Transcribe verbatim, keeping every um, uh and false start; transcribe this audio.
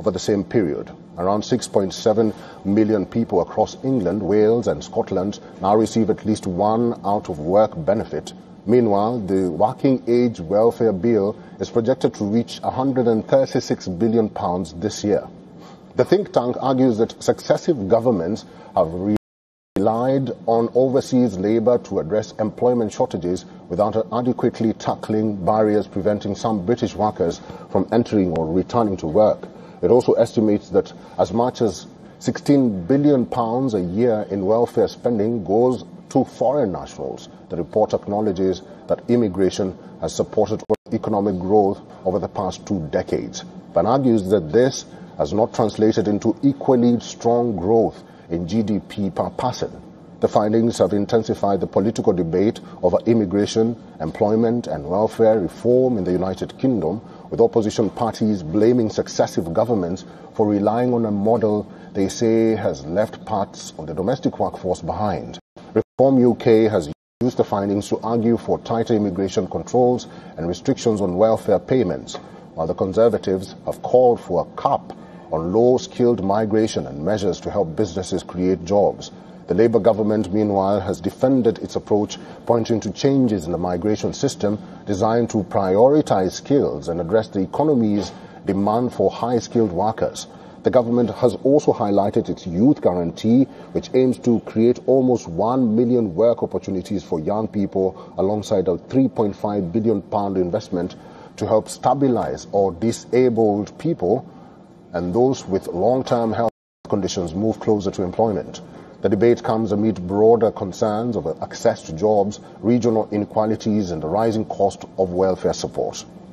over the same period. Around six point seven million people across England, Wales and Scotland now receive at least one out-of-work benefit. Meanwhile, the Working Age Welfare Bill is projected to reach one hundred thirty-six billion pounds this year. The think tank argues that successive governments have relied on overseas labour to address employment shortages without adequately tackling barriers preventing some British workers from entering or returning to work. It also estimates that as much as sixteen billion pounds a year in welfare spending goes to foreign nationals. The report acknowledges that immigration has supported economic growth over the past two decades, but argues that this has not translated into equally strong growth in G D P per person. The findings have intensified the political debate over immigration, employment and welfare reform in the United Kingdom, with opposition parties blaming successive governments for relying on a model they say has left parts of the domestic workforce behind. Reform U K has used the findings to argue for tighter immigration controls and restrictions on welfare payments, while the Conservatives have called for a cap on low-skilled migration and measures to help businesses create jobs. The Labour government, meanwhile, has defended its approach, pointing to changes in the migration system designed to prioritise skills and address the economy's demand for high-skilled workers. The government has also highlighted its youth guarantee, which aims to create almost one million work opportunities for young people alongside a three point five billion pound investment to help stabilise or disabled people and those with long-term health conditions move closer to employment. The debate comes amid broader concerns over access to jobs, regional inequalities and the rising cost of welfare support.